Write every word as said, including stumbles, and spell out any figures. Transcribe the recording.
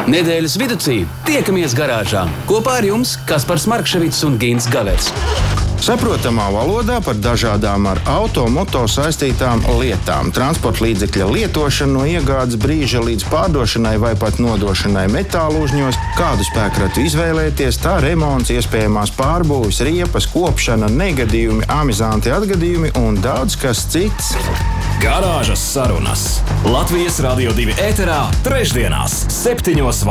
Nedēļas vidū tiekamies garāžā. Kopā ar jums Kaspars Markševits un Gints Gavers. Saprotamā valodā par dažādām ar auto, moto saistītām lietām. Transporta līdzekļa lietošana no iegādes brīža līdz pārdošanai vai pat nodošanai metālu uzņos, kādu spēkratu izvēlēties, tā remonts, iespējamās pārbūves, riepas, kopšana, negadījumi, amizanti atgadījumi un daudz kas cits. Garāžas sarunas Latvijas Radio divi ēterā trešdienās septiņos